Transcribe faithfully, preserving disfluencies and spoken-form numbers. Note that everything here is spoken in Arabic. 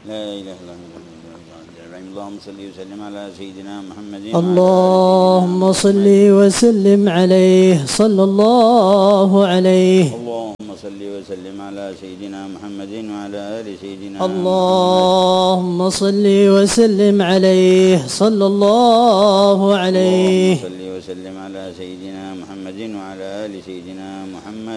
لا إله إلا الله. اللهم صل وسلم على سيدنا محمد. اللهم صل وسلم عليه صلى الله عليه. اللهم صل وسلم على سيدنا محمد وعلى آل سيدنا اللهم صل وسلم عليه صلى الله عليه. اللهم صل وسلم على سيدنا محمد وعلى آل سيدنا محمد.